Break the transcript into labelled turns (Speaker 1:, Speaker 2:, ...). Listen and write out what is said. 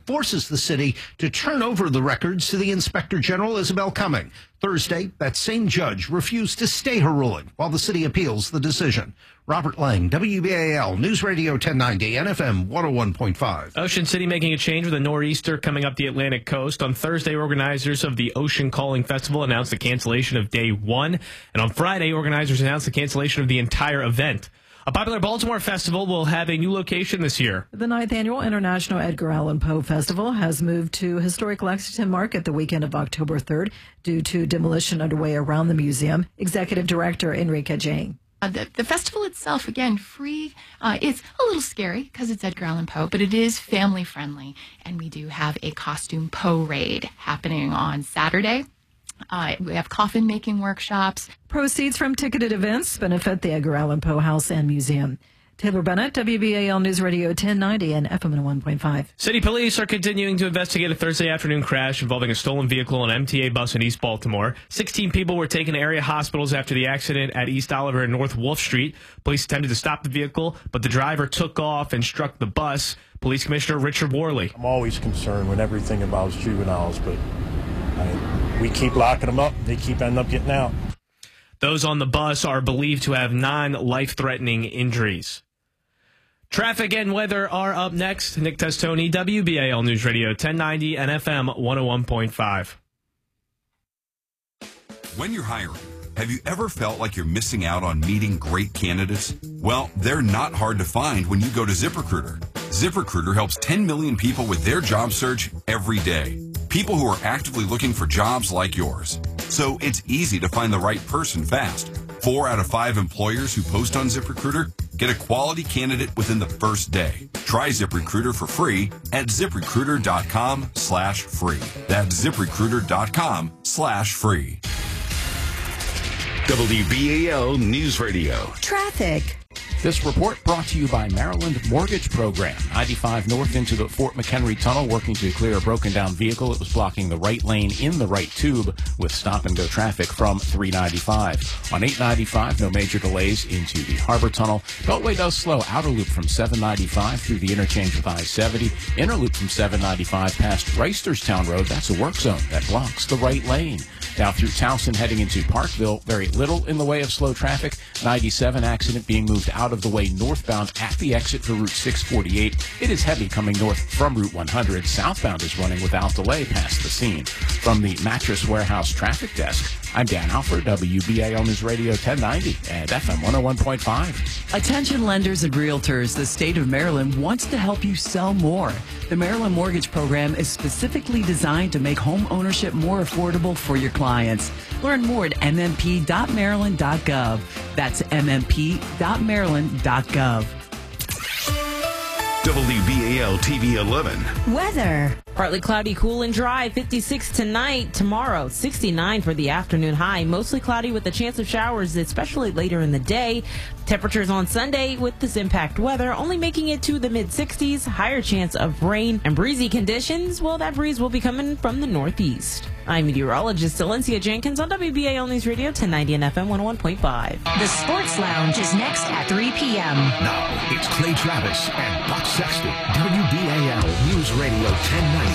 Speaker 1: forces the city to turn over the records to the Inspector General, Isabel Cumming. Thursday, that same judge refused to stay her ruling while the city appeals the decision. Robert Lang, WBAL News Radio 1090 and FM 101.5.
Speaker 2: Ocean City making a change with a nor'easter coming up the Atlantic coast. On Thursday, organizers of the Ocean Calling Festival announced the cancellation of day one. And on Friday, organizers announced the cancellation of the entire event. A popular Baltimore festival will have a new location this year.
Speaker 3: The 9th Annual International Edgar Allan Poe Festival has moved to historic Lexington Market the weekend of October 3rd due to demolition underway around the museum. Executive Director Enrica Jane.
Speaker 4: The festival itself, again, free. It's a little scary because it's Edgar Allan Poe, but it is family friendly. And we do have a costume Poe raid happening on Saturday. We have coffin making workshops.
Speaker 3: Proceeds from ticketed events benefit the Edgar Allan Poe House and Museum. Taylor Bennett, WBAL News Radio 1090 and FM 101.5.
Speaker 2: City police are continuing to investigate a Thursday afternoon crash involving a stolen vehicle and MTA bus in East Baltimore. 16 people were taken to area hospitals after the accident at East Oliver and North Wolf Street. Police attempted to stop the vehicle, but the driver took off and struck the bus. Police Commissioner Richard Worley.
Speaker 5: I'm always concerned when everything involves juveniles, but we keep locking them up. They keep ending up getting out.
Speaker 2: Those on the bus are believed to have non-life-threatening injuries. Traffic and weather are up next. Nick Testoni, WBAL News Radio 1090 and FM 101.5.
Speaker 6: When you're hiring, have you ever felt like you're missing out on meeting great candidates? Well, they're not hard to find when you go to ZipRecruiter. ZipRecruiter helps 10 million people with their job search every day. People who are actively looking for jobs like yours. So it's easy to find the right person fast. 4 out of 5 employers who post on ZipRecruiter get a quality candidate within the first day. Try ZipRecruiter for free at ZipRecruiter.com/free. That's ZipRecruiter.com/free.
Speaker 7: WBAL News Radio.
Speaker 8: Traffic.
Speaker 9: This report brought to you by Maryland Mortgage Program. 95 north into the Fort McHenry Tunnel, working to clear a broken down vehicle. It was blocking the right lane in the right tube with stop and go traffic from 395. On 895, no major delays into the Harbor Tunnel. Beltway does slow. Outer loop from 795 through the interchange with I-70. Inner loop from 795 past Reisterstown Road. That's a work zone that blocks the right lane. Now through Towson heading into Parkville, very little in the way of slow traffic. 97 accident being moved out of the way northbound at the exit for Route 648. It is heavy coming north from Route 100. Southbound is running without delay past the scene. From the Mattress Warehouse Traffic Desk, I'm Dan Alford, WBAL News Radio 1090 and FM 101.5.
Speaker 10: Attention lenders and realtors, the state of Maryland wants to help you sell more. The Maryland Mortgage Program is specifically designed to make home ownership more affordable for your clients. Learn more at mmp.maryland.gov. That's mmp.maryland.gov.
Speaker 7: WBAL TV 11.
Speaker 8: Weather.
Speaker 11: Partly cloudy, cool and dry. 56 tonight. Tomorrow, 69 for the afternoon high. Mostly cloudy with a chance of showers, especially later in the day. Temperatures on Sunday with this impact weather only making it to the mid-60s. Higher chance of rain and breezy conditions. Well, that breeze will be coming from the northeast. I'm meteorologist Alencia Jenkins on WBAL News Radio 1090 and FM 101.5.
Speaker 8: The Sports Lounge is next at 3 p.m.
Speaker 7: Now, it's Clay Travis and Buck Sexton. WBAL News Radio 1090